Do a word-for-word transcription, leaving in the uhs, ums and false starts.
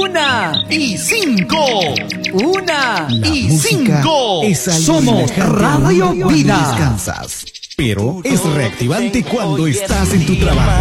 Una y cinco. Una La y música cinco. es algo Somos relajante Radio cuando Vida. descansas, pero es reactivante cuando estás en tu trabajo.